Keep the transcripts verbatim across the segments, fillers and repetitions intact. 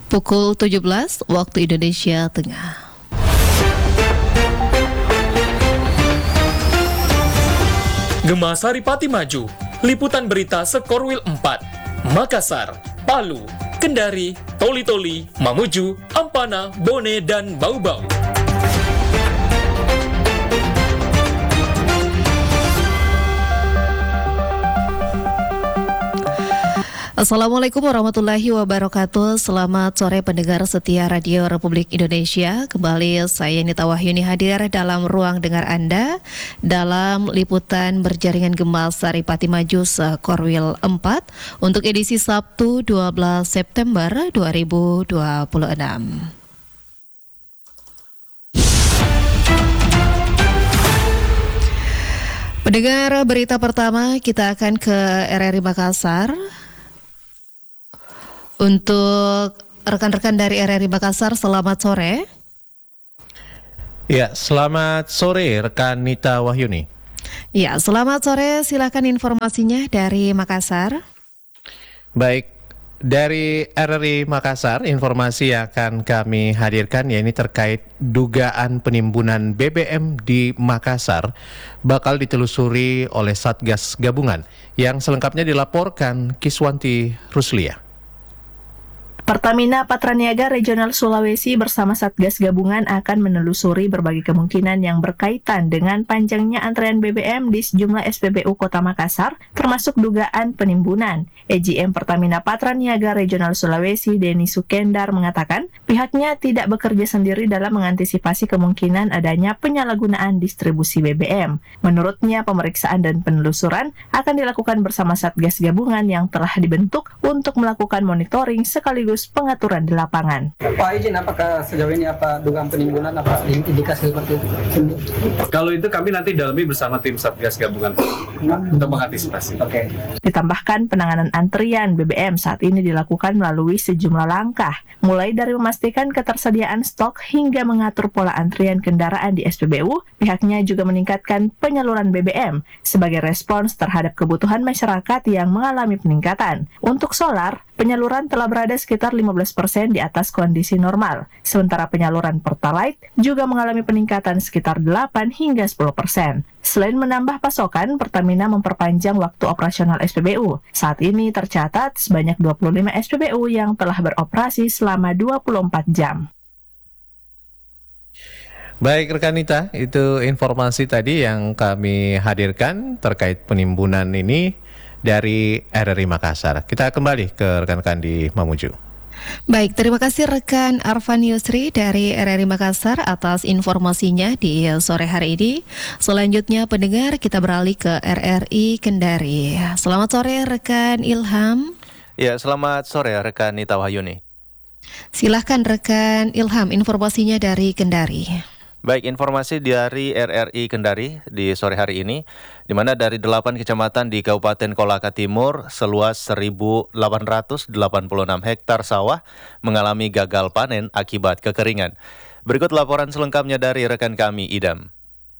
Pukul tujuh belas waktu Indonesia Tengah. Gema Saripati maju, liputan berita Sekorwil empat, Makassar, Palu, Kendari, Toli-Toli, Mamuju, Ampana, Bone, dan Bau-Bau. Assalamualaikum warahmatullahi wabarakatuh. Selamat sore pendengar setia Radio Republik Indonesia. Kembali saya Nita Wahyuni hadir dalam ruang dengar Anda dalam liputan berjaringan Gema Saripati Maju Sekorwil empat untuk edisi Sabtu dua belas September dua ribu dua puluh enam. Pendengar, berita pertama kita akan ke R R I Makassar. Untuk rekan-rekan dari R R I Makassar, selamat sore. Ya, selamat sore rekan Nita Wahyuni. Ya, selamat sore. Silakan informasinya dari Makassar. Baik, dari R R I Makassar, informasi yang akan kami hadirkan ya ini terkait dugaan penimbunan B B M di Makassar bakal ditelusuri oleh Satgas Gabungan yang selengkapnya dilaporkan Kiswanti Ruslia. Pertamina Patraniaga Regional Sulawesi bersama Satgas Gabungan akan menelusuri berbagai kemungkinan yang berkaitan dengan panjangnya antrean B B M di sejumlah S P B U Kota Makassar, termasuk dugaan penimbunan. E G M Pertamina Patraniaga Regional Sulawesi, Denny Sukendar, mengatakan pihaknya tidak bekerja sendiri dalam mengantisipasi kemungkinan adanya penyalahgunaan distribusi B B M. Menurutnya, pemeriksaan dan penelusuran akan dilakukan bersama Satgas Gabungan yang telah dibentuk untuk melakukan monitoring sekaligus pengaturan di lapangan. Pak izin, apakah sejauh ini apa dugaan penimbunan, apa indikasi seperti itu? Kalau itu kami nanti dalami bersama tim Satgas Gabungan untuk mengantisipasi. Oke. Okay. Ditambahkan penanganan antrian B B M saat ini dilakukan melalui sejumlah langkah, mulai dari memastikan ketersediaan stok hingga mengatur pola antrian kendaraan di S P B U. Pihaknya juga meningkatkan penyaluran B B M sebagai respons terhadap kebutuhan masyarakat yang mengalami peningkatan. Untuk solar, penyaluran telah berada sekitar lima belas persen di atas kondisi normal, sementara penyaluran Pertalite juga mengalami peningkatan sekitar delapan hingga sepuluh persen. Selain menambah pasokan, Pertamina memperpanjang waktu operasional S P B U. Saat ini tercatat sebanyak dua puluh lima S P B U yang telah beroperasi selama dua puluh empat jam. Baik rekan Nita, itu informasi tadi yang kami hadirkan terkait penimbunan ini dari R R I Makassar. Kita kembali ke rekan-rekan di Mamuju. Baik, terima kasih rekan Arfan Yusri dari R R I Makassar atas informasinya di sore hari ini. Selanjutnya pendengar, kita beralih ke R R I Kendari. Selamat sore rekan Ilham. Ya, selamat sore rekan Nita Wahyuni. Silahkan rekan Ilham, informasinya dari Kendari. Baik, informasi dari R R I Kendari di sore hari ini, di mana dari delapan kecamatan di Kabupaten Kolaka Timur seluas seribu delapan ratus delapan puluh enam hektar sawah mengalami gagal panen akibat kekeringan. Berikut laporan selengkapnya dari rekan kami, Idam.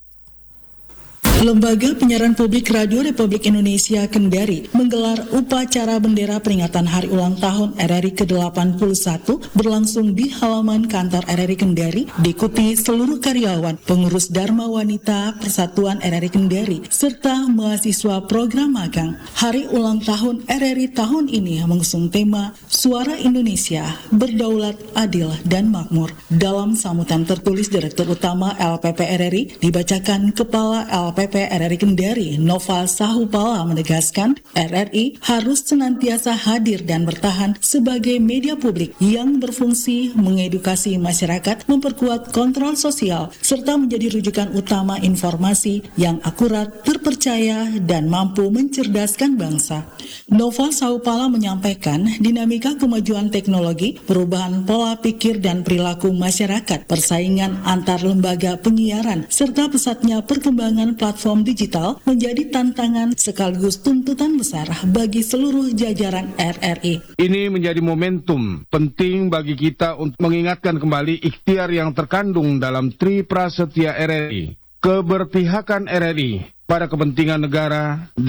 Lembaga Penyiaran Publik Radio Republik Indonesia Kendari menggelar upacara bendera peringatan Hari Ulang Tahun R R I ke delapan puluh satu berlangsung di halaman kantor R R I Kendari, diikuti seluruh karyawan, pengurus Dharma Wanita Persatuan R R I Kendari, serta mahasiswa program magang. Hari Ulang Tahun R R I tahun ini mengusung tema Suara Indonesia, Berdaulat, Adil, dan Makmur. Dalam sambutan tertulis Direktur Utama L P P R R I, dibacakan Kepala L P P R R I Kendari, Noval Sahupala, menegaskan R R I harus senantiasa hadir dan bertahan sebagai media publik yang berfungsi mengedukasi masyarakat, memperkuat kontrol sosial, serta menjadi rujukan utama informasi yang akurat, terpercaya, dan mampu mencerdaskan bangsa. Noval Sahupala menyampaikan dinamika kemajuan teknologi, perubahan pola pikir dan perilaku masyarakat, persaingan antar lembaga penyiaran, serta pesatnya perkembangan platform platform digital menjadi tantangan sekaligus tuntutan besar bagi seluruh jajaran R R I. Ini menjadi momentum penting bagi kita untuk mengingatkan kembali ikhtiar yang terkandung dalam Tri Prasetya R R I, keberpihakan R R I pada kepentingan negara dan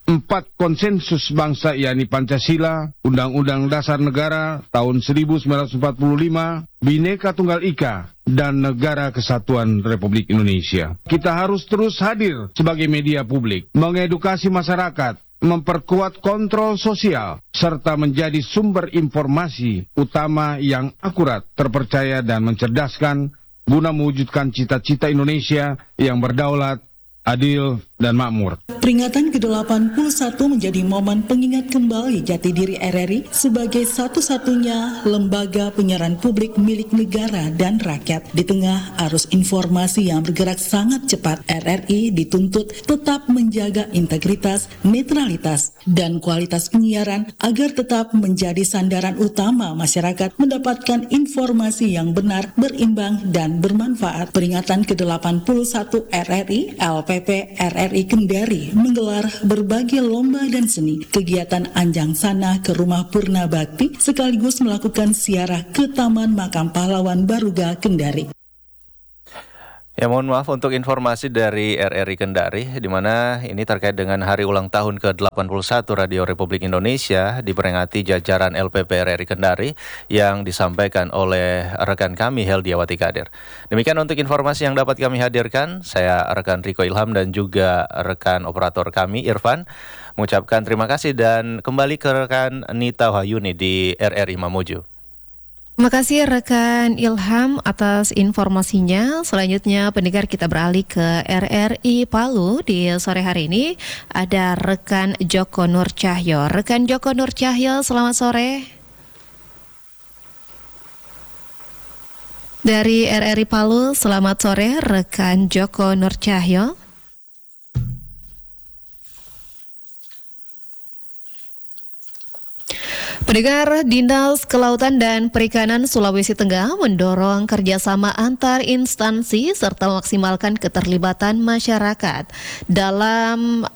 empat konsensus bangsa yakni Pancasila, Undang-Undang Dasar Negara tahun seribu sembilan ratus empat puluh lima, Bhinneka Tunggal Ika, dan Negara Kesatuan Republik Indonesia. Kita harus terus hadir sebagai media publik, mengedukasi masyarakat, memperkuat kontrol sosial, serta menjadi sumber informasi utama yang akurat, terpercaya, dan mencerdaskan guna mewujudkan cita-cita Indonesia yang berdaulat, adil, dan makmur. Peringatan ke delapan puluh satu menjadi momen pengingat kembali jati diri R R I sebagai satu-satunya lembaga penyiaran publik milik negara dan rakyat. Di tengah arus informasi yang bergerak sangat cepat, R R I dituntut tetap menjaga integritas, netralitas, dan kualitas penyiaran agar tetap menjadi sandaran utama masyarakat mendapatkan informasi yang benar, berimbang, dan bermanfaat. Peringatan ke delapan puluh satu R R I, L P P R R I Kendari menggelar berbagai lomba dan seni, kegiatan anjang sana ke Rumah Purna Bakti, sekaligus melakukan ziarah ke Taman Makam Pahlawan Baruga Kendari. Ya, mohon maaf untuk informasi dari R R I Kendari, di mana ini terkait dengan hari ulang tahun ke delapan puluh satu Radio Republik Indonesia, diperingati jajaran L P P R R I Kendari yang disampaikan oleh rekan kami Heldiawati Kadir. Demikian untuk informasi yang dapat kami hadirkan, saya rekan Riko Ilham dan juga rekan operator kami Irfan mengucapkan terima kasih dan kembali ke rekan Nita Wahyuni di R R I Mamuju. Terima kasih rekan Ilham atas informasinya. Selanjutnya pendengar, kita beralih ke R R I Palu. Di sore hari ini ada rekan Joko Nur Cahyo. Rekan Joko Nur Cahyo, selamat sore. Dari R R I Palu, selamat sore rekan Joko Nur Cahyo. Pendengar, Dinas Kelautan dan Perikanan Sulawesi Tengah mendorong kerjasama antar instansi serta memaksimalkan keterlibatan masyarakat dalam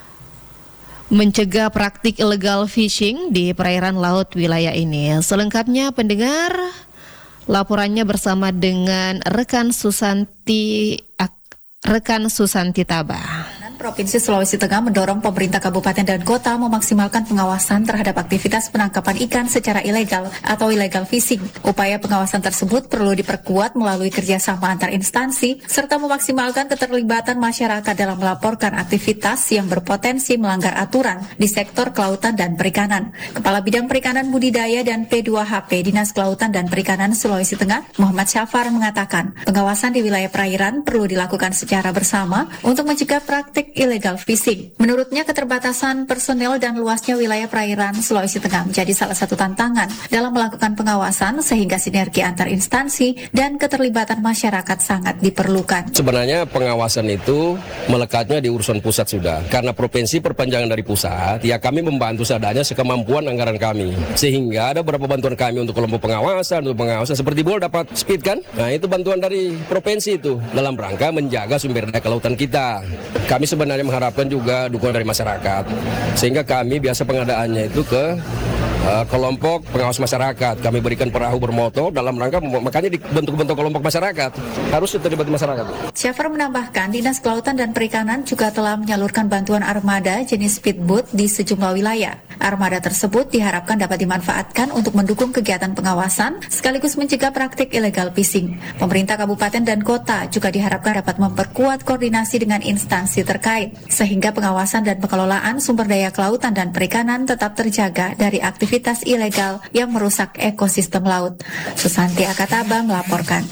mencegah praktik illegal fishing di perairan laut wilayah ini. Selengkapnya pendengar, laporannya bersama dengan rekan Susanti rekan Susanti Tabah. Provinsi Sulawesi Tengah mendorong pemerintah kabupaten dan kota memaksimalkan pengawasan terhadap aktivitas penangkapan ikan secara ilegal atau illegal fishing. Upaya pengawasan tersebut perlu diperkuat melalui kerjasama antar instansi serta memaksimalkan keterlibatan masyarakat dalam melaporkan aktivitas yang berpotensi melanggar aturan di sektor kelautan dan perikanan. Kepala Bidang Perikanan Budidaya dan P dua H P Dinas Kelautan dan Perikanan Sulawesi Tengah, Muhammad Syafar, mengatakan pengawasan di wilayah perairan perlu dilakukan secara bersama untuk mencegah praktik illegal fishing. Menurutnya, keterbatasan personel dan luasnya wilayah perairan Sulawesi Tengah menjadi salah satu tantangan dalam melakukan pengawasan, sehingga sinergi antar instansi dan keterlibatan masyarakat sangat diperlukan. Sebenarnya pengawasan itu melekatnya di urusan pusat sudah. Karena provinsi perpanjangan dari pusat, ya kami membantu seadanya sekemampuan anggaran kami. Sehingga ada beberapa bantuan kami untuk kelompok pengawasan, untuk pengawasan seperti Bol dapat speed kan? Nah, itu bantuan dari provinsi itu dalam rangka menjaga sumber daya kelautan kita. Kami sebenarnya mengharapkan juga dukungan dari masyarakat, sehingga kami biasa pengadaannya itu ke uh, kelompok pengawas masyarakat. Kami berikan perahu bermotor dalam rangka, makanya dibentuk-bentuk kelompok masyarakat, harus terlibat masyarakat. Syafar menambahkan, Dinas Kelautan dan Perikanan juga telah menyalurkan bantuan armada jenis speedboat di sejumlah wilayah. Armada tersebut diharapkan dapat dimanfaatkan untuk mendukung kegiatan pengawasan sekaligus mencegah praktik illegal fishing. Pemerintah kabupaten dan kota juga diharapkan dapat memperkuat koordinasi dengan instansi terkait sehingga pengawasan dan pengelolaan sumber daya kelautan dan perikanan tetap terjaga dari aktivitas ilegal yang merusak ekosistem laut. Susanti Akataba melaporkan.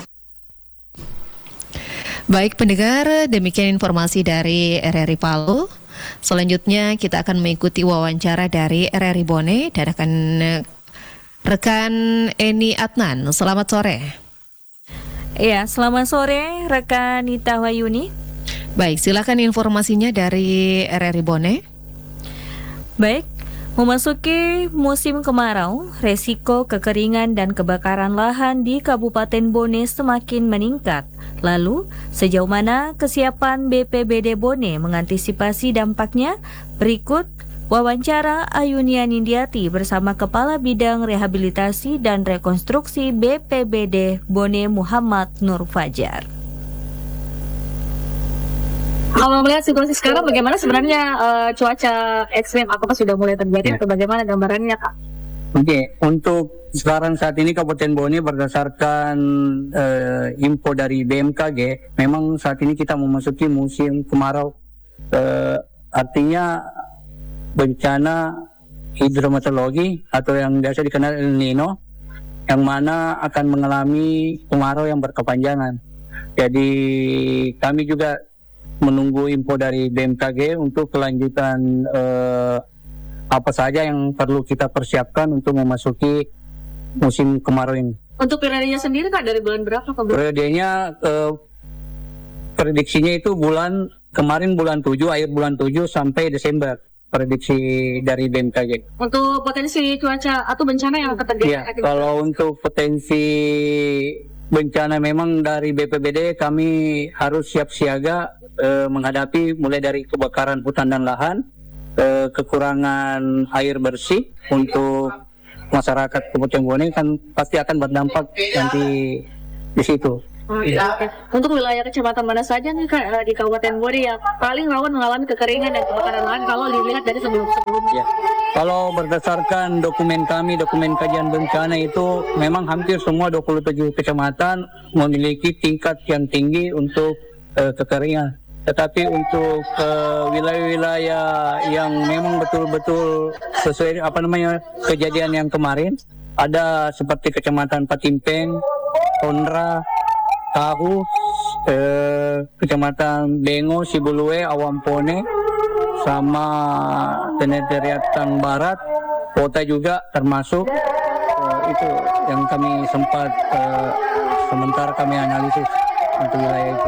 Baik pendengar, demikian informasi dari R R I Palu. Selanjutnya kita akan mengikuti wawancara dari R R I Bone dan akan rekan Eni Adnan. Selamat sore. Iya, selamat sore rekan Nita Wahyuni. Baik, silakan informasinya dari R R I Bone. Baik, memasuki musim kemarau, resiko kekeringan dan kebakaran lahan di Kabupaten Bone semakin meningkat. Lalu, sejauh mana kesiapan B P B D Bone mengantisipasi dampaknya? Berikut wawancara Ayunia Nindiati bersama Kepala Bidang Rehabilitasi dan Rekonstruksi B P B D Bone Muhammad Nur Fajar. Kalau melihat situasi sekarang, bagaimana sebenarnya uh, cuaca ekstrim? Apakah sudah mulai terjadi ya. atau bagaimana gambarannya, Kak? Oke, okay. Untuk sekarang saat ini Kabupaten Bone berdasarkan uh, info dari B M K G, memang saat ini kita memasuki musim kemarau. Uh, artinya bencana hidrometeorologi atau yang biasa dikenal El Nino, yang mana akan mengalami kemarau yang berkepanjangan. Jadi kami juga menunggu info dari B M K G untuk kelanjutan eh, apa saja yang perlu kita persiapkan untuk memasuki musim kemarau ini. Untuk periodenya sendiri Kak, dari bulan berapa ke bulan? Periodenya eh, prediksinya itu bulan kemarin bulan tujuh, akhir bulan tujuh sampai Desember. Prediksi dari B M K G. Untuk potensi cuaca atau bencana yang akan terjadi? Ya, kalau untuk potensi bencana memang dari B P B D kami harus siap siaga eh, menghadapi mulai dari kebakaran hutan dan lahan, eh, kekurangan air bersih untuk masyarakat Kabupaten Bone kan pasti akan berdampak nanti di situ. Oh, ya. Oke. Untuk wilayah kecamatan mana saja nih Kak di Kabupaten Bone yang paling rawan mengalami kekeringan dan kebakaran lahan kalau dilihat dari sebelum-sebelumnya? Ya. Kalau berdasarkan dokumen kami, dokumen kajian bencana itu memang hampir semua dua puluh tujuh kecamatan memiliki tingkat yang tinggi untuk uh, kekeringan. Tetapi untuk uh, wilayah-wilayah yang memang betul-betul sesuai apa namanya kejadian yang kemarin, ada seperti Kecamatan Patimpeng, Tondra, Tahu, eh, Kecamatan Bengo, Sibulue, Awampone, sama Teneriatan Barat, kota juga termasuk. Eh, itu yang kami sempat eh, sementara kami analisis untuk wilayah itu.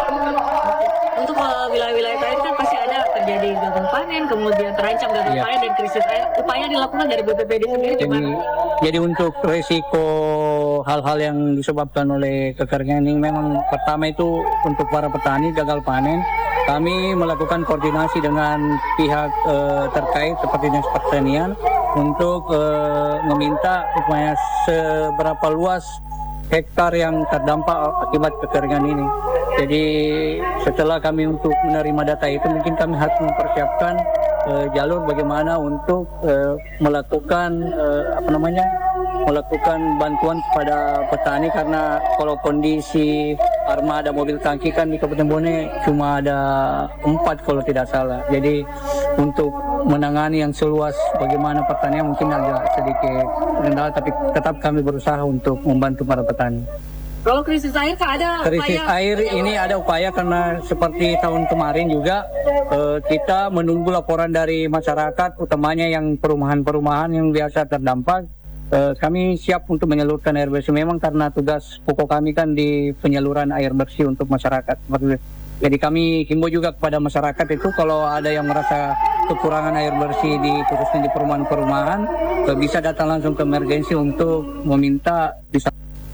Untuk uh, wilayah-wilayah tadi kan pasti ada terjadi gagal panen, kemudian terancam gagal ya. panen dan krisis air. Upaya dilakukan dari B P B D sendiri gimana? Jadi untuk resiko hal-hal yang disebabkan oleh kekeringan ini memang pertama itu untuk para petani gagal panen, kami melakukan koordinasi dengan pihak eh, terkait seperti Dinas Pertanian untuk eh, meminta supaya seberapa luas hektar yang terdampak akibat kekeringan ini. Jadi setelah kami untuk menerima data itu mungkin kami harus mempersiapkan uh, jalur bagaimana untuk uh, melakukan uh, apa namanya melakukan bantuan kepada petani, karena kalau kondisi armada mobil tangki kan di Kabupaten Bone cuma ada empat kalau tidak salah. Jadi untuk menangani yang seluas bagaimana pertanian mungkin agak sedikit kendala, tapi tetap kami berusaha untuk membantu para petani. Kalau krisis air Kak ada krisis upaya? air ini ada upaya karena seperti tahun kemarin juga eh, kita menunggu laporan dari masyarakat, utamanya yang perumahan-perumahan yang biasa terdampak. Eh, kami siap untuk menyalurkan air bersih, memang karena tugas pokok kami kan di penyaluran air bersih untuk masyarakat. Jadi kami himbau juga kepada masyarakat itu kalau ada yang merasa kekurangan air bersih di khususnya di perumahan-perumahan, eh, bisa datang langsung ke emergensi untuk meminta bisa.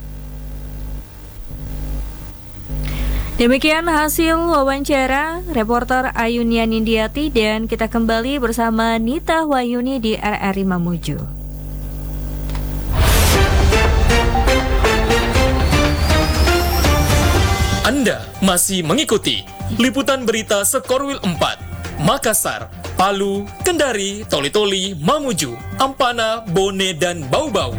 Demikian hasil wawancara reporter Ayunia Nindiati, dan kita kembali bersama Nita Wayuni di R R I Mamuju. Anda masih mengikuti liputan berita Sekorwil empat, Makassar, Palu, Kendari, Toli-Toli, Mamuju, Ampana, Bone, dan Bau-Bau.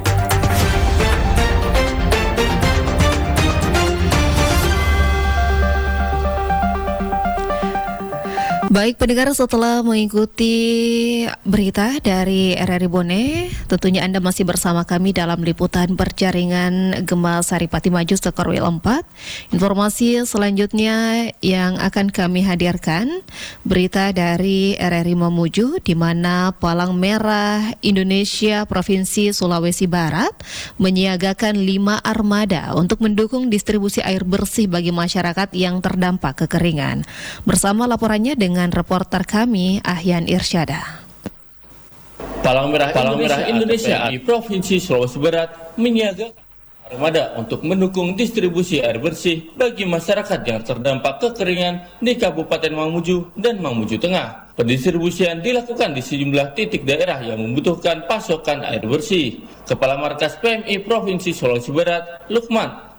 Baik pendengar, setelah mengikuti berita dari R R I Bone, tentunya Anda masih bersama kami dalam liputan perjaringan Gema Saripati Maju Sekorwil empat. Informasi selanjutnya yang akan kami hadirkan, berita dari R R I Mamuju, di mana Palang Merah Indonesia Provinsi Sulawesi Barat menyiagakan lima armada untuk mendukung distribusi air bersih bagi masyarakat yang terdampak kekeringan. Bersama laporannya dengan reporter kami Ahyan Irsyada. Palang Merah Palang Merah Indonesia di Provinsi Sulawesi Barat menyiagakan armada untuk mendukung distribusi air bersih bagi masyarakat yang terdampak kekeringan di Kabupaten Mamuju dan Mamuju Tengah. Pendistribusian dilakukan di sejumlah titik daerah yang membutuhkan pasokan air bersih. Kepala Markas P M I Provinsi Sulawesi Barat, Lukman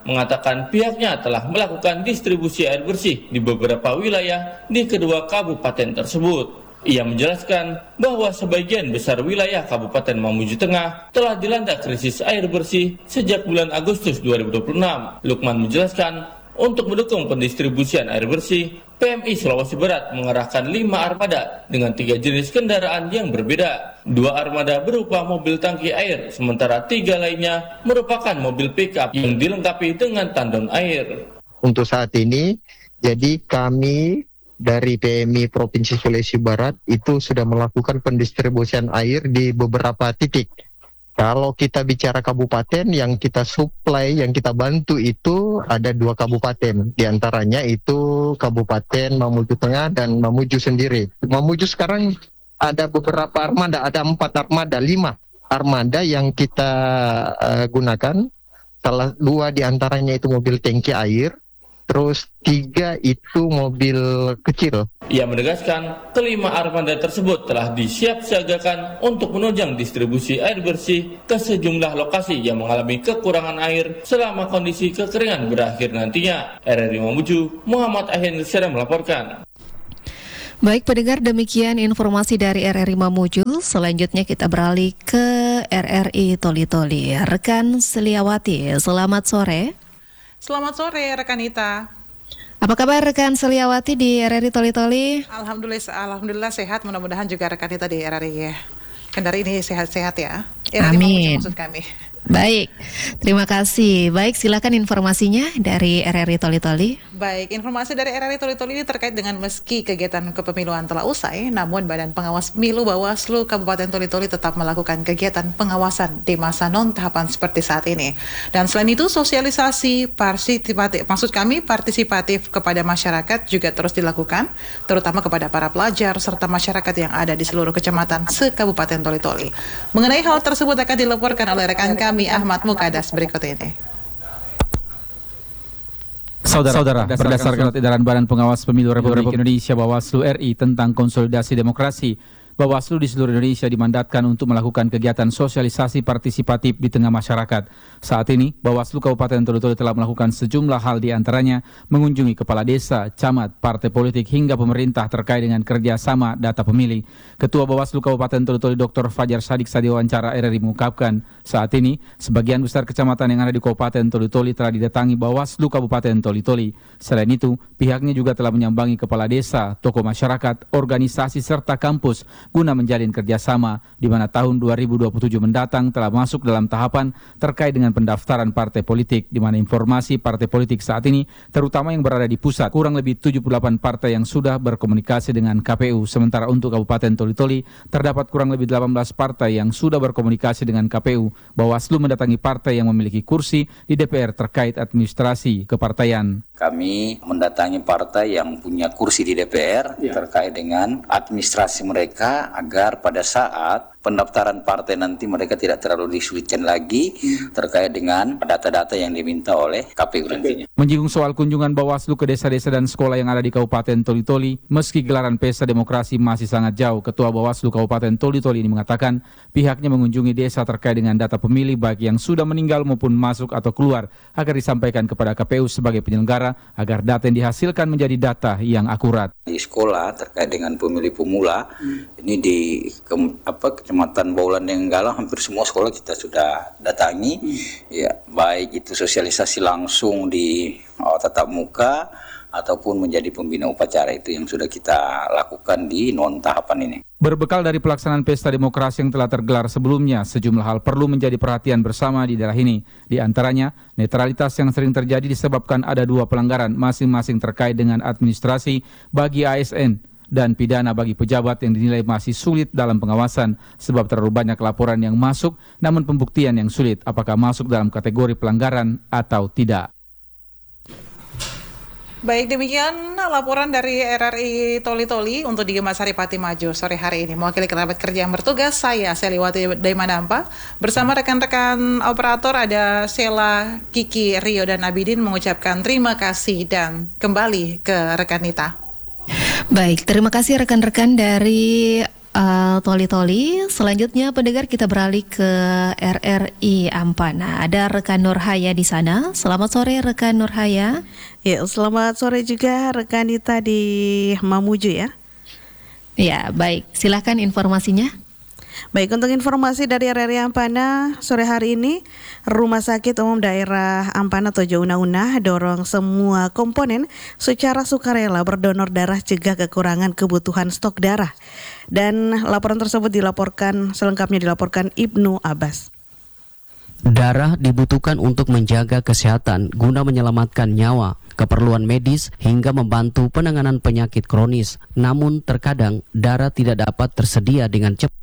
mengatakan pihaknya telah melakukan distribusi air bersih di beberapa wilayah di kedua kabupaten tersebut. Ia menjelaskan bahwa sebagian besar wilayah Kabupaten Mamuju Tengah telah dilanda krisis air bersih sejak bulan Agustus dua ribu dua puluh enam. Lukman menjelaskan, untuk mendukung pendistribusian air bersih, P M I Sulawesi Barat mengerahkan lima armada dengan tiga jenis kendaraan yang berbeda. Dua armada berupa mobil tangki air, sementara tiga lainnya merupakan mobil pick-up yang dilengkapi dengan tandon air. Untuk saat ini, jadi kami dari P M I Provinsi Sulawesi Barat itu sudah melakukan pendistribusian air di beberapa titik. Kalau kita bicara kabupaten, yang kita supply, yang kita bantu itu ada dua kabupaten. Di antaranya itu Kabupaten Mamuju Tengah dan Mamuju sendiri. Mamuju sekarang ada beberapa armada, ada empat armada, lima armada yang kita uh, gunakan. Salah dua di antaranya itu mobil tangki air. Terus tiga itu mobil kecil. Ia menegaskan kelima armada tersebut telah disiapsiagakan untuk menunjang distribusi air bersih ke sejumlah lokasi yang mengalami kekurangan air selama kondisi kekeringan berakhir nantinya. R R I Mamuju, Muhammad Ahyan Nusyara melaporkan. Baik pendengar, demikian informasi dari R R I Mamuju. Selanjutnya kita beralih ke R R I Toli Toli. Rekan Seliawati, selamat sore. Selamat sore rekan Ita. Apa kabar rekan Seliawati di R R I Toli Toli? Alhamdulillah, alhamdulillah sehat. Mudah-mudahan juga rekan Ita di R R I Kendari ini sehat-sehat ya. R R I Amin. Maksud kami. Baik, terima kasih. Baik, silakan informasinya dari R R I Toli Toli. Baik, informasi dari R R I Toli Toli ini terkait dengan meski kegiatan kepemiluan telah usai, namun Badan Pengawas Pemilu Bawaslu Kabupaten Toli Toli tetap melakukan kegiatan pengawasan di masa non tahapan seperti saat ini. Dan selain itu, sosialisasi partisipatif, maksud kami partisipatif kepada masyarakat juga terus dilakukan, terutama kepada para pelajar serta masyarakat yang ada di seluruh kecamatan se-Kabupaten Toli Toli. Mengenai hal tersebut akan dilaporkan oleh rekan kami Kami Ahmad Mukadas berikut ini. Saudara, berdasarkan edaran Badan Pengawas Pemilu Republik Indonesia Bawaslu R I tentang konsolidasi demokrasi, Bawaslu di seluruh Indonesia dimandatkan untuk melakukan kegiatan sosialisasi partisipatif di tengah masyarakat. Saat ini, Bawaslu Kabupaten Toli Toli telah melakukan sejumlah hal, di antaranya mengunjungi kepala desa, camat, partai politik hingga pemerintah terkait dengan kerjasama data pemilih. Ketua Bawaslu Kabupaten Toli Toli Doktor Fajar Sadik saat diwawancara R R I mengungkapkan, saat ini sebagian besar kecamatan yang ada di Kabupaten Toli Toli telah didatangi Bawaslu Kabupaten Toli Toli. Selain itu, pihaknya juga telah menyambangi kepala desa, tokoh masyarakat, organisasi serta kampus guna menjalin kerjasama, di mana tahun dua ribu dua puluh tujuh mendatang telah masuk dalam tahapan terkait dengan pendaftaran partai politik, di mana informasi partai politik saat ini, terutama yang berada di pusat, kurang lebih tujuh puluh delapan partai yang sudah berkomunikasi dengan K P U. Sementara untuk Kabupaten Toli Toli, terdapat kurang lebih delapan belas partai yang sudah berkomunikasi dengan K P U. Bawaslu mendatangi partai yang memiliki kursi di D P R terkait administrasi kepartaian. Kami mendatangi partai yang punya kursi di D P R ya, terkait dengan administrasi mereka, agar pada saat pendaftaran partai nanti mereka tidak terlalu disulitkan lagi terkait dengan data-data yang diminta oleh K P U nantinya. Menyinggung soal kunjungan Bawaslu ke desa-desa dan sekolah yang ada di Kabupaten Toli Toli, meski gelaran pesta demokrasi masih sangat jauh, Ketua Bawaslu Kabupaten Toli Toli ini mengatakan pihaknya mengunjungi desa terkait dengan data pemilih baik yang sudah meninggal maupun masuk atau keluar, agar disampaikan kepada K P U sebagai penyelenggara agar data yang dihasilkan menjadi data yang akurat. Di sekolah terkait dengan pemilih pemula, hmm. ini di ke, apa Kecamatan Baulan Nenggala hampir semua sekolah kita sudah datangi, hmm. ya baik itu sosialisasi langsung di oh, tatap muka ataupun menjadi pembina upacara, itu yang sudah kita lakukan di non tahapan ini. Berbekal dari pelaksanaan pesta demokrasi yang telah tergelar sebelumnya, sejumlah hal perlu menjadi perhatian bersama di daerah ini. Di antaranya, netralitas yang sering terjadi disebabkan ada dua pelanggaran masing-masing terkait dengan administrasi bagi A S N dan pidana bagi pejabat yang dinilai masih sulit dalam pengawasan sebab terlalu banyak laporan yang masuk namun pembuktian yang sulit apakah masuk dalam kategori pelanggaran atau tidak. Baik, demikian laporan dari R R I Toli Toli untuk di Gemas Saripati Maju sore hari ini. Mewakili kerabat kerja yang bertugas, saya Seliwati Daimanampa bersama rekan-rekan operator ada Sela, Kiki, Rio, dan Abidin mengucapkan terima kasih dan kembali ke rekan Nita. Baik, terima kasih rekan-rekan dari uh, Toli-Toli. Selanjutnya pendengar kita beralih ke R R I Ampana. Ada rekan Nurhaya di sana. Selamat sore rekan Nurhaya. Ya, selamat sore juga rekan Nita di Mamuju ya. Ya, baik. Silakan informasinya. Baik, untuk informasi dari R R I Ampana sore hari ini, Rumah Sakit Umum Daerah Ampana Tojo Una-Una dorong semua komponen secara sukarela berdonor darah cegah kekurangan kebutuhan stok darah. Dan laporan tersebut dilaporkan, selengkapnya dilaporkan Ibnu Abbas. Darah dibutuhkan untuk menjaga kesehatan guna menyelamatkan nyawa, keperluan medis hingga membantu penanganan penyakit kronis. Namun terkadang darah tidak dapat tersedia dengan cepat.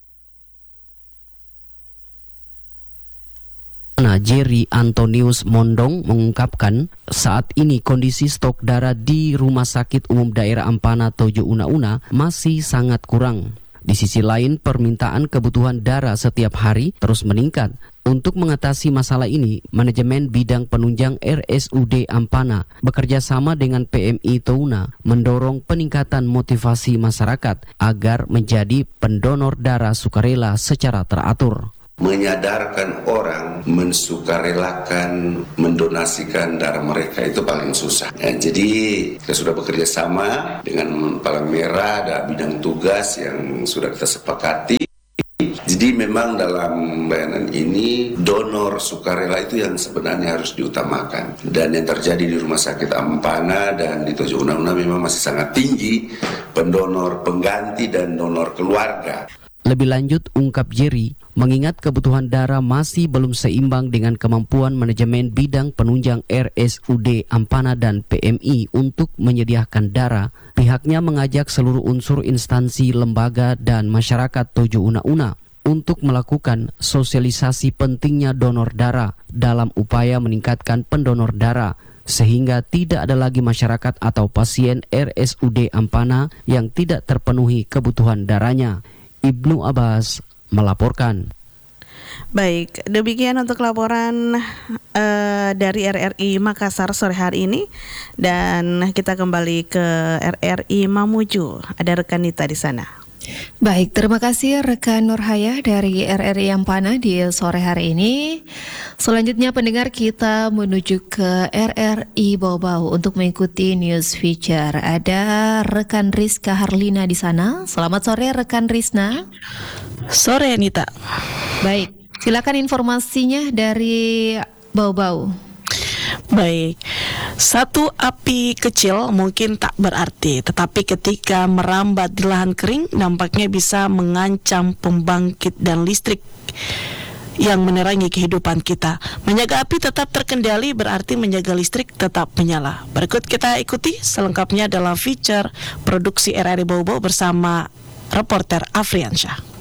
Nah, Jerry Antonius Mondong mengungkapkan saat ini kondisi stok darah di Rumah Sakit Umum Daerah Ampana Tojo Una-Una masih sangat kurang. Di sisi lain, permintaan kebutuhan darah setiap hari terus meningkat. Untuk mengatasi masalah ini, manajemen bidang penunjang R S U D Ampana bekerja sama dengan P M I Touna mendorong peningkatan motivasi masyarakat agar menjadi pendonor darah sukarela secara teratur. Menyadarkan orang mensukarelakan, mendonasikan darah mereka itu paling susah. Ya, jadi kita sudah bekerja sama dengan Palang Merah, ada bidang tugas yang sudah kita sepakati. Jadi memang dalam bayanan ini donor sukarela itu yang sebenarnya harus diutamakan. Dan yang terjadi di Rumah Sakit Ampana dan di Tojo Una-Una memang masih sangat tinggi pendonor pengganti dan donor keluarga. Lebih lanjut, ungkap Jerry, mengingat kebutuhan darah masih belum seimbang dengan kemampuan manajemen bidang penunjang R S U D Ampana dan P M I untuk menyediakan darah, pihaknya mengajak seluruh unsur instansi, lembaga, dan masyarakat Tojo Una-Una untuk melakukan sosialisasi pentingnya donor darah dalam upaya meningkatkan pendonor darah, sehingga tidak ada lagi masyarakat atau pasien R S U D Ampana yang tidak terpenuhi kebutuhan darahnya. Ibnu Abbas melaporkan. Baik, demikian untuk laporan uh, dari R R I Makassar sore hari ini. Dan kita kembali ke R R I Mamuju. Ada rekan Nita di sana. Baik, terima kasih rekan Nurhaya dari R R I Ampana di sore hari ini. Selanjutnya pendengar, kita menuju ke R R I Bau-Bau untuk mengikuti news feature. Ada rekan Rizka Harlina di sana. Selamat sore rekan Rizna. Sore Nita. Baik, silakan informasinya dari Bau-Bau. Baik, satu api kecil mungkin tak berarti, tetapi ketika merambat di lahan kering nampaknya bisa mengancam pembangkit dan listrik yang menerangi kehidupan kita. Menjaga api tetap terkendali berarti menjaga listrik tetap menyala. Berikut kita ikuti selengkapnya dalam feature produksi R R I Bau-Bau bersama reporter Afriansyah.